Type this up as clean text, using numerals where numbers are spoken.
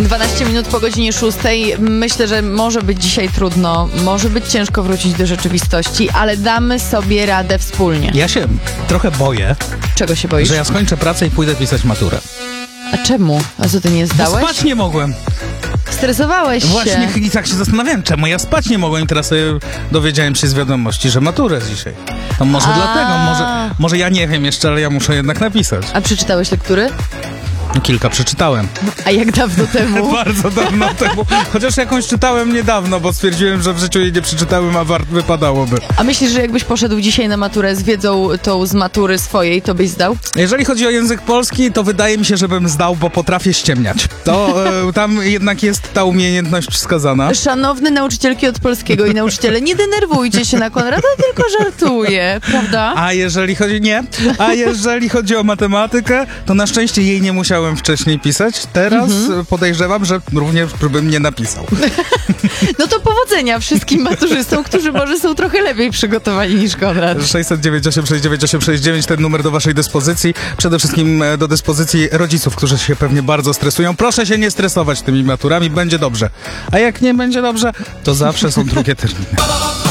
12 minut po godzinie 6. Myślę, że może być dzisiaj trudno, może być ciężko wrócić do rzeczywistości, ale damy sobie radę wspólnie. Ja się trochę boję, Czego się boisz? że ja skończę pracę i pójdę pisać maturę. A czemu? A co, ty nie Bo zdałeś? spać nie mogłem. Stresowałeś się. Właśnie i tak się zastanawiałem, czemu ja spać nie mogłem i teraz sobie dowiedziałem się z wiadomości, że maturę dzisiaj. To może dlatego, może ja nie wiem jeszcze, ale ja muszę jednak napisać. A przeczytałeś lektury? Kilka przeczytałem. A jak dawno temu? Bardzo dawno temu. Chociaż jakąś czytałem niedawno, bo stwierdziłem, że w życiu jej nie przeczytałem, a wypadałoby. A myślisz, że jakbyś poszedł dzisiaj na maturę z wiedzą tą z matury swojej, to byś zdał? Jeżeli chodzi o język polski, to wydaje mi się, żebym zdał, bo potrafię ściemniać. To tam jednak jest ta umiejętność wskazana. Szanowne nauczycielki od polskiego i nauczyciele, nie denerwujcie się na Konrada, tylko żartuje, prawda? A jeżeli chodzi o matematykę, to na szczęście jej nie musiałem wcześniej pisać. Teraz podejrzewam, że również bym nie napisał. No to powodzenia wszystkim maturzystom, którzy może są trochę lepiej przygotowani niż Konrad. 698-698-699, ten numer do waszej dyspozycji. Przede wszystkim do dyspozycji rodziców, którzy się pewnie bardzo stresują. Proszę się nie stresować tymi maturami, będzie dobrze. A jak nie będzie dobrze, to zawsze są drugie terminy.